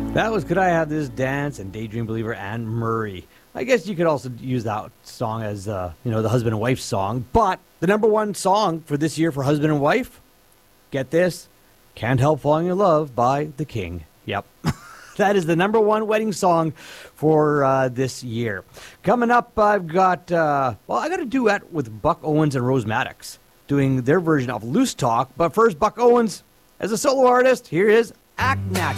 That was Could I Have This Dance and Daydream Believer Anne Murray. I guess you could also use that song as, the husband and wife song. But the number one song for this year for husband and wife, get this, Can't Help Falling in Love by The King. Yep. That is the number one wedding song for this year. Coming up, I've got, I got a duet with Buck Owens and Rose Maddox doing their version of Loose Talk. But first, Buck Owens, as a solo artist, here is Act Natural.